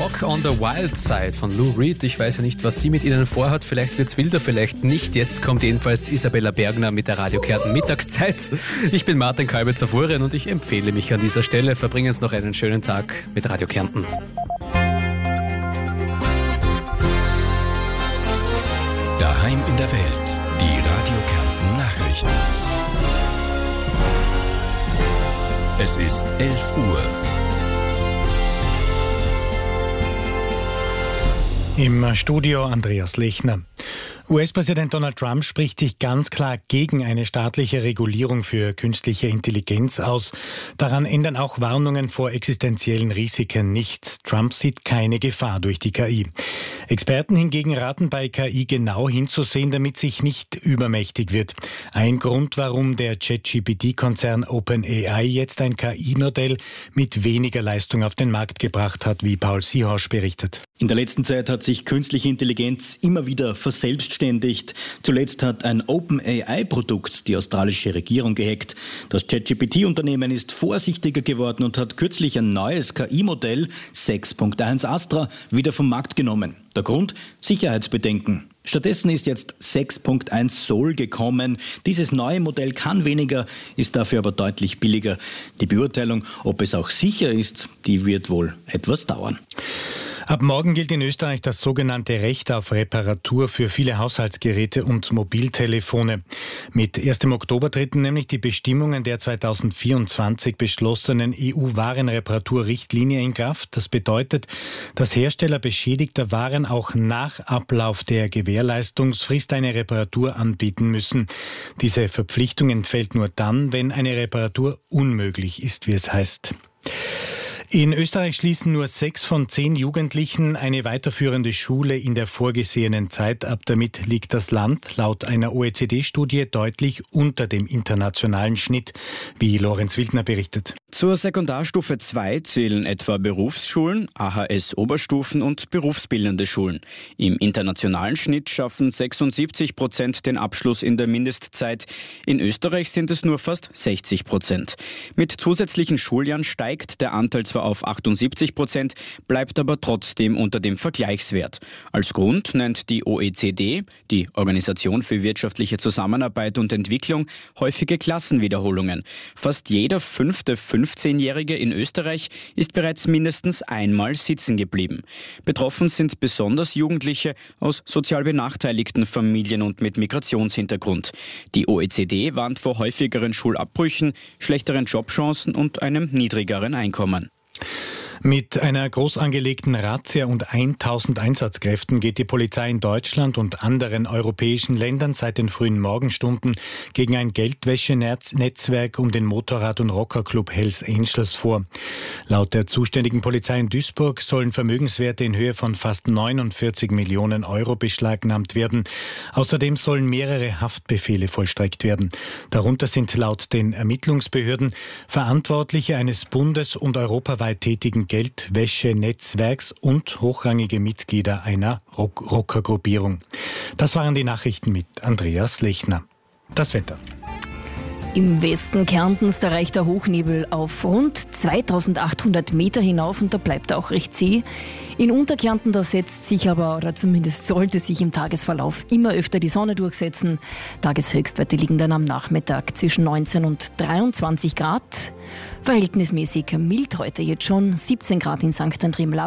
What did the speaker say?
Walk on the Wild Side von Lou Reed. Ich weiß ja nicht, was sie mit Ihnen vorhat. Vielleicht wird's wilder, vielleicht nicht. Jetzt kommt jedenfalls Isabella Bergner mit der Radio Kärnten Mittagszeit. Ich bin Martin Kalbitzer-Fuhren und ich empfehle mich an dieser Stelle. Verbringen Sie noch einen schönen Tag mit Radio Kärnten. Daheim in der Welt. Die Radio Kärnten Nachrichten. Es ist 11 Uhr. Im Studio Andreas Lechner. US-Präsident Donald Trump spricht sich ganz klar gegen eine staatliche Regulierung für künstliche Intelligenz aus. Daran ändern auch Warnungen vor existenziellen Risiken nichts. Trump sieht keine Gefahr durch die KI. Experten hingegen raten bei KI genau hinzusehen, damit sich nicht übermächtig wird. Ein Grund, warum der ChatGPT-Konzern OpenAI jetzt ein KI-Modell mit weniger Leistung auf den Markt gebracht hat, wie Paul Siehosch berichtet. In der letzten Zeit hat sich künstliche Intelligenz immer wieder verselbstständigt. Zuletzt hat ein OpenAI-Produkt die australische Regierung gehackt. Das ChatGPT-Unternehmen ist vorsichtiger geworden und hat kürzlich ein neues KI-Modell 6.1 Astra wieder vom Markt genommen. Der Grund? Sicherheitsbedenken. Stattdessen ist jetzt 6.1 Sol gekommen. Dieses neue Modell kann weniger, ist dafür aber deutlich billiger. Die Beurteilung, ob es auch sicher ist, die wird wohl etwas dauern. Ab morgen gilt in Österreich das sogenannte Recht auf Reparatur für viele Haushaltsgeräte und Mobiltelefone. Mit 1. Oktober treten nämlich die Bestimmungen der 2024 beschlossenen EU-Warenreparaturrichtlinie in Kraft. Das bedeutet, dass Hersteller beschädigter Waren auch nach Ablauf der Gewährleistungsfrist eine Reparatur anbieten müssen. Diese Verpflichtung entfällt nur dann, wenn eine Reparatur unmöglich ist, wie es heißt. In Österreich schließen nur 6 von 10 Jugendlichen eine weiterführende Schule in der vorgesehenen Zeit ab. Damit liegt das Land laut einer OECD-Studie deutlich unter dem internationalen Schnitt, wie Lorenz Wildner berichtet. Zur Sekundarstufe 2 zählen etwa Berufsschulen, AHS-Oberstufen und berufsbildende Schulen. Im internationalen Schnitt schaffen 76% den Abschluss in der Mindestzeit. In Österreich sind es nur fast 60%. Mit zusätzlichen Schuljahren steigt der Anteil zwar auf 78%, bleibt aber trotzdem unter dem Vergleichswert. Als Grund nennt die OECD, die Organisation für wirtschaftliche Zusammenarbeit und Entwicklung, häufige Klassenwiederholungen. Fast jeder 15-Jährige in Österreich ist bereits mindestens einmal sitzen geblieben. Betroffen sind besonders Jugendliche aus sozial benachteiligten Familien und mit Migrationshintergrund. Die OECD warnt vor häufigeren Schulabbrüchen, schlechteren Jobchancen und einem niedrigeren Einkommen. Mit einer groß angelegten Razzia und 1000 Einsatzkräften geht die Polizei in Deutschland und anderen europäischen Ländern seit den frühen Morgenstunden gegen ein Geldwäschenetzwerk um den Motorrad- und Rockerclub Hells Angels vor. Laut der zuständigen Polizei in Duisburg sollen Vermögenswerte in Höhe von fast 49 Millionen Euro beschlagnahmt werden. Außerdem sollen mehrere Haftbefehle vollstreckt werden. Darunter sind laut den Ermittlungsbehörden Verantwortliche eines bundes- und europaweit tätigen Geldwäschenetzwerks und hochrangige Mitglieder einer Rockergruppierung. Das waren die Nachrichten mit Andreas Lechner. Das Wetter. Im Westen Kärntens, da reicht der Hochnebel auf rund 2800 Meter hinauf und da bleibt er auch recht zäh. In Unterkärnten, da setzt sich aber, oder zumindest sollte sich im Tagesverlauf immer öfter die Sonne durchsetzen. Tageshöchstwerte liegen dann am Nachmittag zwischen 19 und 23 Grad. Verhältnismäßig mild heute jetzt schon, 17 Grad in St. Andrien-Laberg.